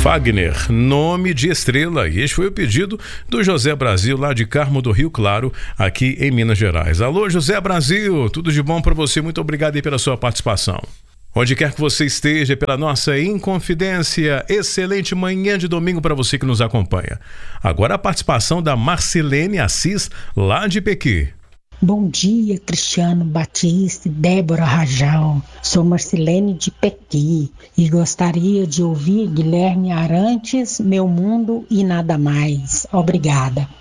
Fagner, nome de estrela. E este foi o pedido do José Brasil, lá de Carmo do Rio Claro, aqui em Minas Gerais. Alô, José Brasil, tudo de bom para você. Muito obrigado aí pela sua participação. Onde quer que você esteja, pela nossa Inconfidência, excelente manhã de domingo para você que nos acompanha. Agora a participação da Marcilene Assis, lá de Pequi. Bom dia, Cristiano Batista e Débora Rajão. Sou Marcilene de Pequi e gostaria de ouvir Guilherme Arantes, Meu Mundo e Nada Mais. Obrigada.